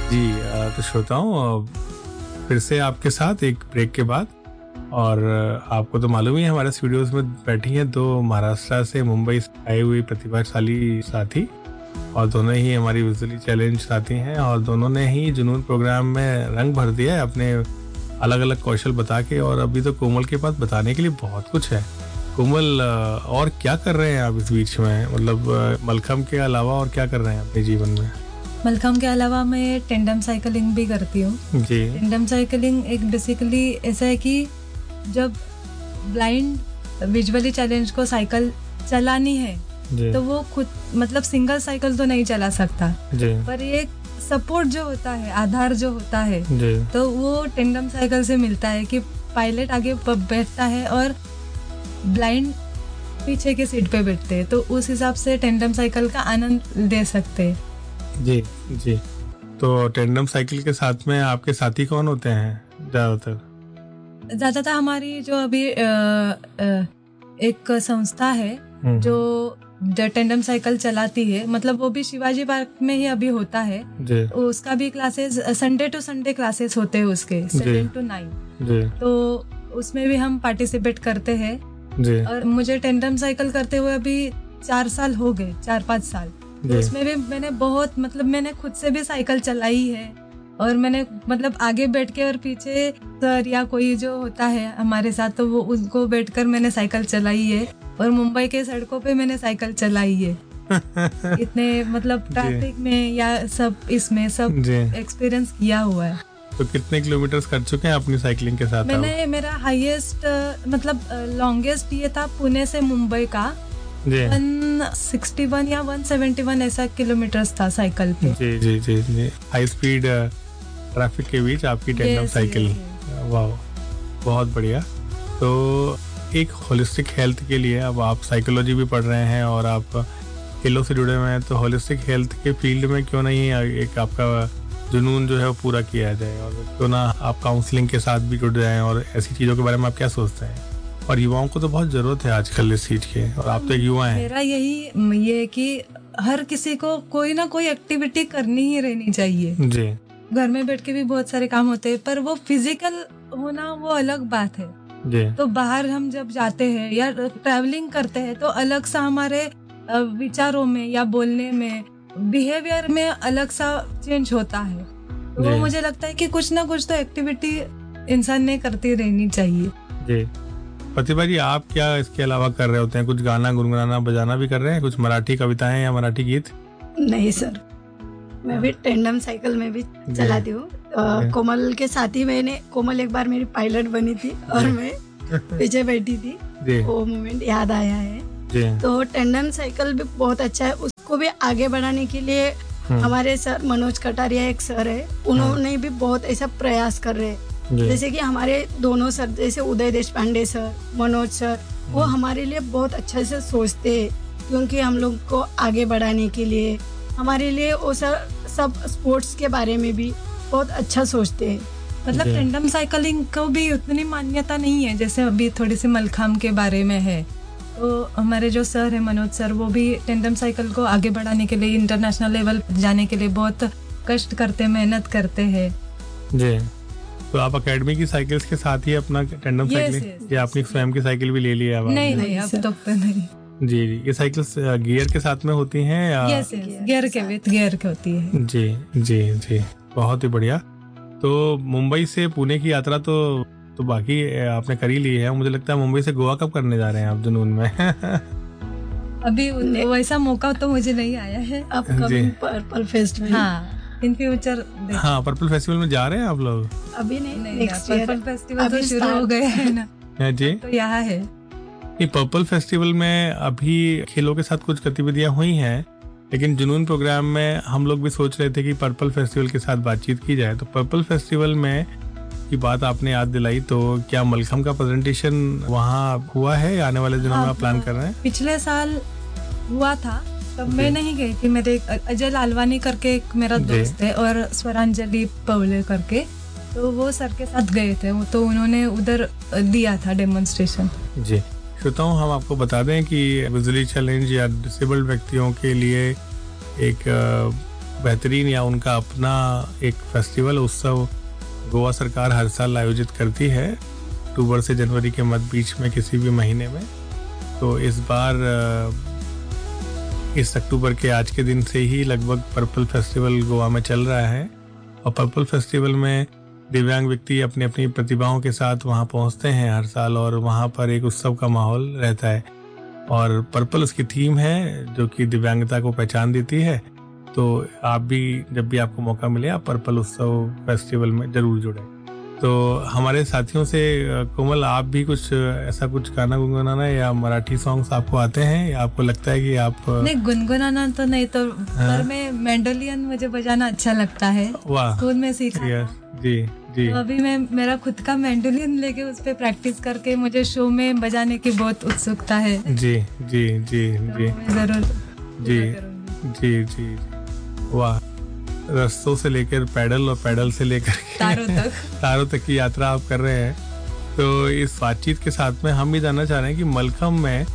जी तो श्रोताओं, फिर से आपके साथ एक ब्रेक के बाद। और आपको तो मालूम ही है, हमारे स्टूडियोज में बैठी हैं दो महाराष्ट्र से मुंबई से आई हुई प्रतिभाशाली साथी, और दोनों ही हमारी विजुअली चैलेंज साथी हैं, और दोनों ने ही जुनून प्रोग्राम में रंग भर दिया है अपने अलग अलग कौशल बता के। और अभी तो कोमल के पास बताने के लिए बहुत कुछ है। कोमल, और क्या कर रहे हैं आप इस बीच में, मतलब मलखम्ब के अलावा और क्या कर रहे हैं अपने जीवन में? मलखम्ब के अलावा मैं टेंडम साइकिलिंग भी करती हूँ। जी। टेंडम साइकिलिंग एक बेसिकली ऐसा है कि जब ब्लाइंड विजुअली चैलेंज को साइकिल चलानी है तो वो खुद मतलब सिंगल साइकिल तो नहीं चला सकता, पर एक सपोर्ट जो होता है, आधार जो होता है, तो वो टेंडम साइकिल से मिलता है कि पायलट आगे बैठता है और ब्लाइंड पीछे के सीट पे बैठते हैं, तो उस हिसाब से टेंडम साइकिल का आनंद ले सकते हैं। जी जी। तो टेंडम साइकिल के साथ में आपके साथी कौन होते हैं ज्यादातर? हमारी जो अभी एक संस्था है जो टेंडम साइकिल चलाती है, मतलब वो भी शिवाजी पार्क में ही अभी होता है। उसका भी classes Sunday to Sunday classes होते हैं उसके 7 to 9, तो उसमें भी हम पार्टिसिपेट करते हैं। और मुझे टेंडम साइकिल करते हुए अभी 4 साल हो गए, 4-5 साल। तो उसमें भी मैंने बहुत मतलब मैंने खुद से भी साइकिल चलाई है, और मैंने मतलब आगे बैठ के और पीछे सर या कोई जो होता है हमारे साथ, तो वो उसको बैठकर मैंने साइकिल चलाई है। और मुंबई के सड़कों पे मैंने साइकिल चलाई है इतने मतलब ट्रैफिक में या सब इसमें सब एक्सपीरियंस किया हुआ है। तो कितने किलोमीटर्स कर चुके हैं अपनी साइकिलिंग के साथ? मेरा हाईएस्ट मतलब लॉन्गेस्ट ये था पुणे से मुंबई का 161 या 171 ऐसा किलोमीटर्स था साइकिल पे। जी जी जी जी। हाई स्पीड ट्रैफिक के बीच आपकी टेंडम साइकिल। वाह, बहुत बढ़िया। तो एक होलिस्टिक हेल्थ के लिए अब आप साइकोलॉजी भी पढ़ रहे हैं और आप खेलों से जुड़े हुए हैं, तो होलिस्टिक हेल्थ के फील्ड में क्यों नहीं एक आपका जुनून जो है वो पूरा किया जाए, और क्यों ना आप काउंसलिंग के साथ भी जुड़ जाएं? और ऐसी चीज़ों के बारे में आप क्या सोचते हैं? और युवाओं को तो बहुत जरूरत है आजकल इस चीज की, और आप तो एक युवा हैं। मेरा यही ये कि हर किसी को कोई ना कोई एक्टिविटी करनी ही रहनी चाहिए। जी। घर में बैठ के भी बहुत सारे काम होते हैं, पर वो फिजिकल होना वो अलग बात है। जी। तो बाहर हम जब जाते हैं या ट्रैवलिंग करते हैं तो अलग सा हमारे विचारों में या बोलने में, बिहेवियर में अलग सा चेंज होता है। तो वो मुझे लगता है कि कुछ ना कुछ तो एक्टिविटी इंसान ने करती रहनी चाहिए। जी। प्रतिभा जी, आप क्या इसके अलावा कर रहे होते हैं? कुछ गाना गुनगुनाना बजाना भी कर रहे हैं? कुछ मराठी कविताएं या मराठी गीत? नहीं सर, मैं भी टेंडम साइकिल में भी चलाती हूँ। कोमल के साथ ही कोमल एक बार मेरी पायलट बनी थी और मैं पीछे बैठी थी, वो मोमेंट याद आया है। तो टेंडम साइकिल भी बहुत अच्छा है, उसको भी आगे बढ़ाने के लिए हमारे सर मनोज कटारिया एक सर है, उन्होंने भी बहुत ऐसा प्रयास कर रहे हैं। जैसे कि हमारे दोनों सर, जैसे उदय देशपांडे सर, मनोज सर, वो हमारे लिए बहुत अच्छे से सोचते हैं, क्योंकि हम लोग को आगे बढ़ाने के लिए हमारे लिए वो सर सब स्पोर्ट्स के बारे में भी बहुत अच्छा सोचते हैं। मतलब टेंडम साइकिलिंग को भी उतनी मान्यता नहीं है जैसे अभी थोड़ी सी मलखम्ब के बारे में है। तो हमारे जो सर है मनोज सर, वो भी टेंडम साइकिल को आगे बढ़ाने के लिए, इंटरनेशनल लेवल जाने के लिए बहुत कष्ट करते, मेहनत करते हैं। जी। तो आप एकेडमी की साइकिल्स के साथ ही अपना टेंडम साइकिल या अपनी स्वयं की साइकिल भी ले लिया? नहीं, अब तक तो नहीं। जी जी। ये साइकिल्स गियर के साथ में होती हैं या? गियर के विद गियर के होती है। जी जी जी, बहुत ही बढ़िया। तो मुंबई से पुणे की यात्रा तो बाकी आपने कर ही ली है। मुझे लगता है मुंबई से गोवा कब करने जा रहे हैं आप जुनून में? अभी वैसा मौका तो मुझे नहीं आया है। अपकमिंग पर्पल फेस्टिवल, हाँ, इन फ्यूचर। हाँ, पर्पल फेस्टिवल में जा रहे हैं आप लोग? अभी नहीं, पर्पल फेस्टिवल तो शुरू हो गए हैं ना। जी। तो यहाँ है पर्पल फेस्टिवल में अभी खेलों के साथ कुछ गतिविधियां हुई हैं, लेकिन जुनून प्रोग्राम में हम लोग भी सोच रहे थे कि पर्पल फेस्टिवल के साथ बातचीत की जाए। तो पर्पल फेस्टिवल में की बात आपने याद दिलाई, तो क्या मलखम्ब का प्रेजेंटेशन वहाँ हुआ है या आने वाले दिनों में आप प्लान कर रहे हैं? पिछले साल हुआ था, तब मैं नहीं गई थी। मेरे अजय लालवानी करके एक मेरा दोस्त है और स्वरांजलि पवले करके, तो वो सर के साथ गए थे, तो उन्होंने उधर दिया था डेमोन्स्ट्रेशन। जी। श्रोताओं, हम आपको बता दें कि विजुअली चैलेंज या डिसेबल्ड व्यक्तियों के लिए एक बेहतरीन या उनका अपना एक फेस्टिवल उत्सव गोवा सरकार हर साल आयोजित करती है अक्टूबर से जनवरी के मध्य बीच में किसी भी महीने में। तो इस बार इस अक्टूबर के आज के दिन से ही लगभग पर्पल फेस्टिवल गोवा में चल रहा है। और पर्पल फेस्टिवल में दिव्यांग व्यक्ति अपनी अपनी प्रतिभाओं के साथ वहाँ पहुँचते हैं हर साल और वहाँ पर एक उत्सव का माहौल रहता है। और पर्पल उसकी थीम है जो कि दिव्यांगता को पहचान देती है। तो आप भी जब भी आपको मौका मिले आप पर्पल उत्सव फेस्टिवल में जरूर जुड़े। तो हमारे साथियों से कोमल, आप भी कुछ ऐसा कुछ गाना गुनगुनाना या मराठी सॉन्ग्स आपको आते हैं या आपको लगता है कि आप? नहीं, गुनगुनाना तो नहीं, तो पर मैं मैंडोलियन मुझे बजाना अच्छा लगता है। वाह, स्कूल में सीखा। जी जी। तो अभी मैं मेरा खुद का मैंडोलियन लेके उस पे प्रैक्टिस करके मुझे शो में बजाने की बहुत उत्सुकता है। जी जी जी जी, जरूर जी जी जी। वाह, रस्तों से लेकर पैडल और पैडल से लेकर तारों तक की यात्रा आप कर रहे हैं। तो इस बातचीत के साथ में हम भी जानना चाह रहे हैं कि मलखम में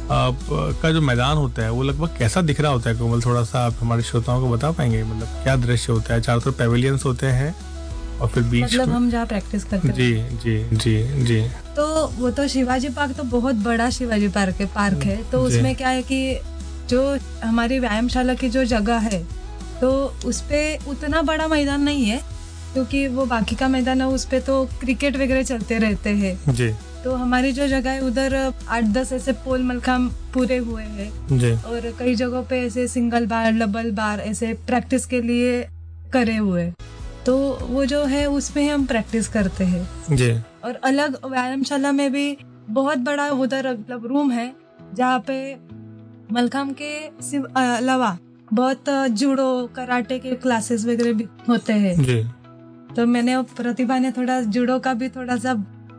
का जो मैदान होता है वो लगभग कैसा दिख रहा होता है कोमल? थोड़ा सा आप हमारे श्रोताओं को बता पाएंगे, मतलब क्या दृश्य होता है? चारों तरफ पेविलियंस होते हैं और फिर बीच मतलब हम जहाँ प्रैक्टिस करते हैं। जी जी जी जी। तो वो तो शिवाजी पार्क तो बहुत बड़ा शिवाजी पार्क है। तो उसमें क्या है कि जो हमारी व्यायामशाला की जो जगह है तो उस पे उतना बड़ा मैदान नहीं है, क्योंकि वो बाकी का मैदान है उस पे तो क्रिकेट वगैरह चलते रहते हैं जी। तो हमारी जो जगह है उधर 8-10 ऐसे पोल मलखम पूरे हुए हैं जी। और कई जगहों पे ऐसे सिंगल बार डबल बार ऐसे प्रैक्टिस के लिए करे हुए। तो वो जो है उसमें हम प्रैक्टिस करते हैं जी। और अलग व्यायामशाला में भी बहुत बड़ा उधर मतलब रूम है जहाँ पे मलखम के अलावा बहुत जूडो कराटे के क्लासेस वगैरह भी होते हैं जी। तो मैंने प्रतिभा ने थोड़ा जूडो का भी थोड़ा सा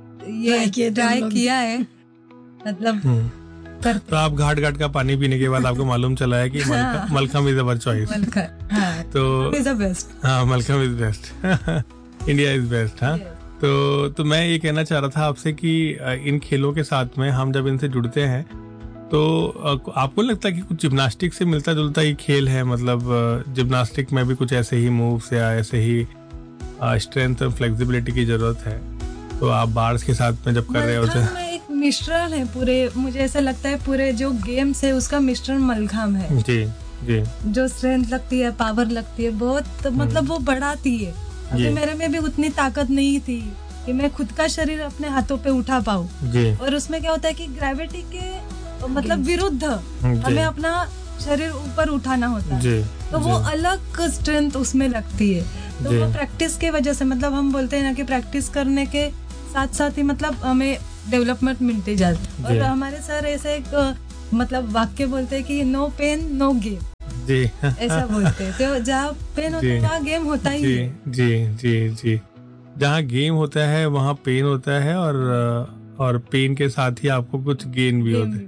ये ट्राई किया है, मतलब तो आप घाट का पानी पीने के बाद आपको मालूम चला है कि मलखम इज अवर चॉइस। तो इज द बेस्ट। हाँ, mallakhamb is best, India is best. हाँ, तो मैं ये कहना चाह रहा था आपसे कि इन खेलों के साथ में हम जब इनसे जुड़ते हैं तो आपको लगता है कि कुछ जिम्नास्टिक से मिलता जुलता ही खेल है? मतलब जिम्नास्टिक में भी कुछ ऐसे ही मूव्स या ऐसे ही स्ट्रेंथ और फ्लेक्सिबिलिटी की जरूरत है, तो आप बार्स के साथ में जब कर रहे होते हैं? एक मिश्रण है पूरे, मुझे ऐसा लगता है पूरे जो गेम्स है उसका मिश्रण मलखम है जी जी। जो स्ट्रेंथ लगती है, पावर लगती है बहुत, मतलब वो बढ़ाती है। अभी मेरे में भी उतनी ताकत नहीं थी कि मैं खुद का शरीर अपने हाथों पे उठा पाऊँ। और उसमें क्या होता है कि ग्रेविटी के मतलब विरुद्ध हमें अपना शरीर ऊपर उठाना होता है, तो वो अलग स्ट्रेंथ उसमें लगती है। तो वो प्रैक्टिस के वजह से, मतलब हम बोलते हैं ना कि प्रैक्टिस करने के साथ साथ ही मतलब हमें डेवलपमेंट मिलती जाती है। और हमारे सर ऐसे एक मतलब वाक्य बोलते हैं कि नो पेन नो गेम जी, ऐसा बोलते हैं। तो जहाँ पेन होता है वहाँ गेम होता ही है जी जी जी। जहाँ गेम होता है वहाँ पेन होता है और पेन के साथ ही आपको कुछ गेन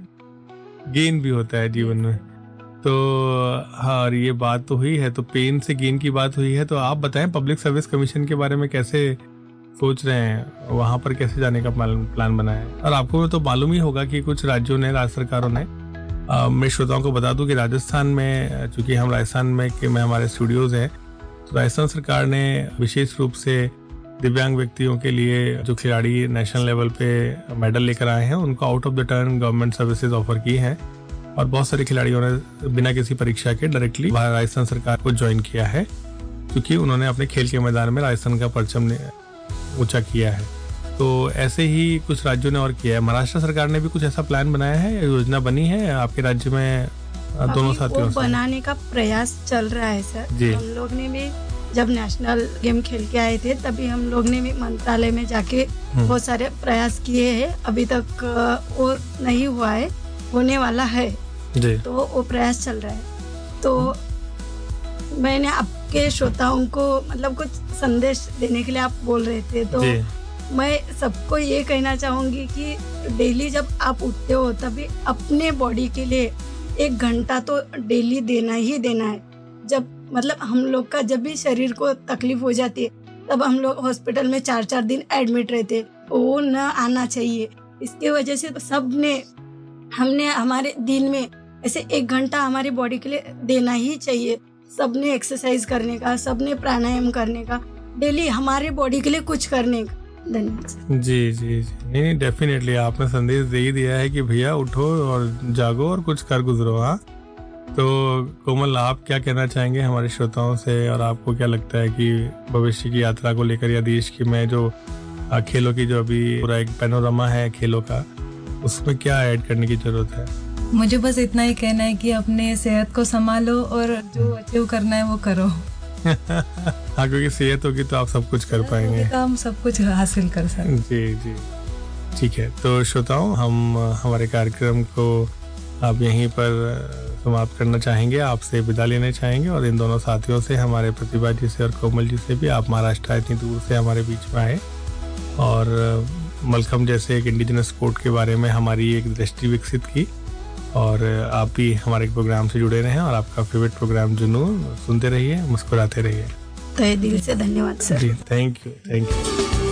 भी होता है जीवन में। तो हाँ, ये बात तो हुई है, तो पेन से गेन की बात हुई है। तो आप बताएं पब्लिक सर्विस कमीशन के बारे में कैसे सोच रहे हैं, वहाँ पर कैसे जाने का प्लान बनाया है? और आपको तो मालूम ही होगा कि कुछ राज्यों ने, राज्य सरकारों ने, मैं श्रोताओं को बता दूं कि राजस्थान में, चूंकि हम राजस्थान में हमारे स्टूडियोज हैं, तो राजस्थान सरकार ने विशेष रूप से दिव्यांग व्यक्तियों के लिए जो खिलाड़ी नेशनल लेवल पे मेडल लेकर आए हैं उनको out of the turn government services offer की हैं। और बहुत सारे खिलाड़ियों ने बिना किसी परीक्षा के डायरेक्टली राजस्थान सरकार को ज्वाइन किया है, क्योंकि उन्होंने अपने खेल के मैदान में राजस्थान का परचम ऊंचा किया है। तो ऐसे ही कुछ राज्यों ने और किया है। महाराष्ट्र सरकार ने भी कुछ ऐसा प्लान बनाया है या योजना बनी है आपके राज्य में? दोनों साथियों से बनाने का प्रयास चल रहा है सर। हम लोग ने भी जब नेशनल गेम खेल के आए थे तभी हम लोग ने भी मंत्रालय में जाके बहुत सारे प्रयास किए हैं। अभी तक वो नहीं हुआ है, होने वाला है जी। तो वो प्रयास चल रहा है। तो मैंने आपके श्रोताओं को मतलब कुछ संदेश देने के लिए आप बोल रहे थे, तो मैं सबको ये कहना चाहूंगी कि डेली जब आप उठते हो तभी अपने बॉडी के लिए 1 घंटा तो डेली देना ही देना है। जब मतलब हम लोग का जब भी शरीर को तकलीफ हो जाती है तब हम लोग हॉस्पिटल में 4-4 दिन एडमिट रहते, वो न आना चाहिए। इसके वजह से हमने हमारे दिन में ऐसे 1 घंटा हमारी बॉडी के लिए देना ही चाहिए। सबने एक्सरसाइज करने का, सबने प्राणायाम करने का, डेली हमारे बॉडी के लिए कुछ करने का। धन्यवाद। जी जी जी, नहीं डेफिनेटली आपने संदेश दे ही दिया है कि भैया उठो और जागो और कुछ कर गुजरो। हाँ, तो कोमल, आप क्या कहना चाहेंगे हमारे श्रोताओं से, और आपको क्या लगता है कि भविष्य की यात्रा को लेकर या देश की में जो खेलों की जो अभी पूरा एक पैनोरामा है खेलों का, उसमें क्या ऐड करने की जरूरत है? मुझे बस इतना ही कहना है कि अपने सेहत को संभालो और जो अचीव करना है वो करो। हाँ, क्योंकि सेहत होगी तो आप सब कुछ कर पाएंगे, हम सब कुछ हासिल कर सकते। जी जी, ठीक है। तो श्रोताओं, हम हमारे कार्यक्रम को अब यहीं पर समाप्त करना चाहेंगे, आपसे विदा लेना चाहेंगे, और इन दोनों साथियों से, हमारे प्रतिभा जी से और कोमल जी से भी, आप महाराष्ट्र इतनी दूर से हमारे बीच में आए और मलखम्ब जैसे एक इंडिजिनस स्पोर्ट के बारे में हमारी एक दृष्टि विकसित की, और आप भी हमारे प्रोग्राम से जुड़े रहें और आपका फेवरेट प्रोग्राम जुनून सुनते रहिए, मुस्कुराते रहिए। तहे दिल से धन्यवाद सर। Ji, thank you.